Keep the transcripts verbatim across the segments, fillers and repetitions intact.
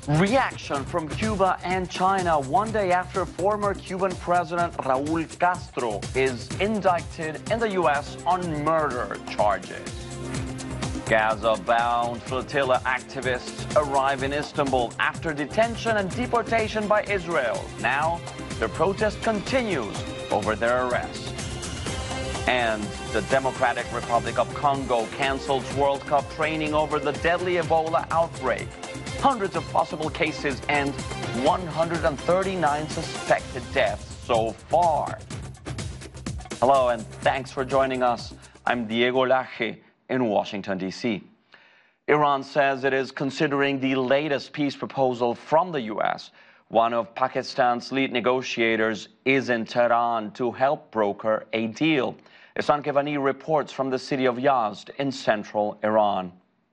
Reaction from Cuba and China one day after former Cuban President Raul Castro is indicted in the U S on murder charges. Gaza-bound flotilla activists arrive in Istanbul after detention and deportation by Israel. Now, the protest continues over their arrest. And the Democratic Republic of Congo cancels World Cup training over the deadly Ebola outbreak. Hundreds of possible cases and one hundred thirty-nine suspected deaths so far. Hello, and thanks for joining us. I'm Diego Laje in Washington, D C Iran says it is considering the latest peace proposal from the U S. One of Pakistan's lead negotiators is in Tehran to help broker a deal. Ihsan Kevani reports from the city of Yazd in central Iran.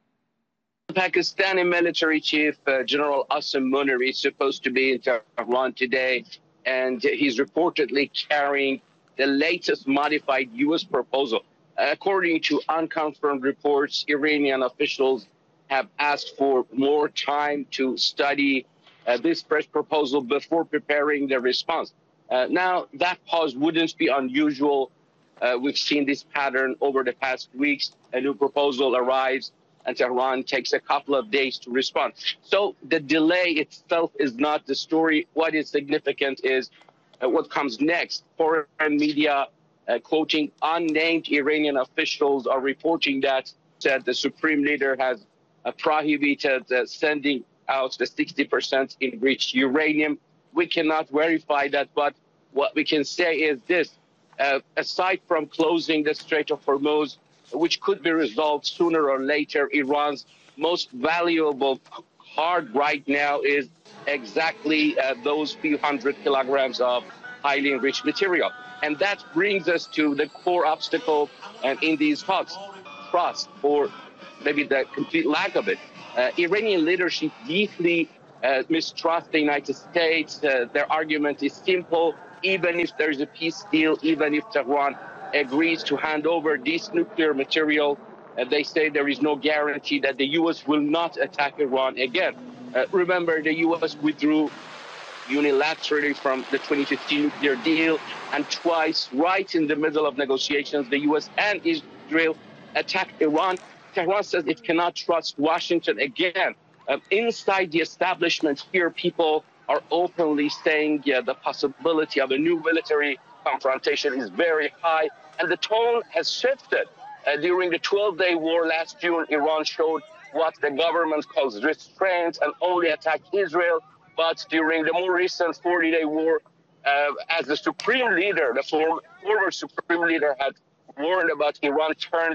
Pakistani military chief uh, General Asim Munir is supposed to be in Tehran today, and he's reportedly carrying the latest modified U S proposal. According to unconfirmed reports, Iranian officials have asked for more time to study uh, this fresh proposal before preparing their response. Uh, now, that pause wouldn't be unusual. Uh, we've seen this pattern over the past weeks. A new proposal arrives, and Tehran takes a couple of days to respond. So the delay itself is not the story. What is significant is uh, what comes next. Foreign media, uh, quoting unnamed Iranian officials, are reporting that uh, the supreme leader has uh, prohibited uh, sending out the sixty percent enriched uranium. We cannot verify that, but what we can say is this. Uh, aside from closing the Strait of Hormuz, which could be resolved sooner or later, Iran's most valuable card right now is exactly uh, those few hundred kilograms of highly enriched material. And that brings us to the core obstacle uh, in these talks, trust, or maybe the complete lack of it. Uh, Iranian leadership deeply uh, mistrusts the United States. Uh, their argument is simple. Even if there is a peace deal, even if Tehran agrees to hand over this nuclear material, uh, they say there is no guarantee that the U S will not attack Iran again. Uh, remember, the U S withdrew unilaterally from the twenty fifteen nuclear deal, and twice, right in the middle of negotiations, the U S and Israel attacked Iran. Tehran says it cannot trust Washington again. Uh, inside the establishment here, people are openly saying yeah, the possibility of a new military confrontation is very high, and the tone has shifted. Uh, during the twelve-day war last June, Iran showed what the government calls restraint and only attacked Israel. But during the more recent forty-day war, uh, as the supreme leader, the former, former supreme leader had warned about Iran turned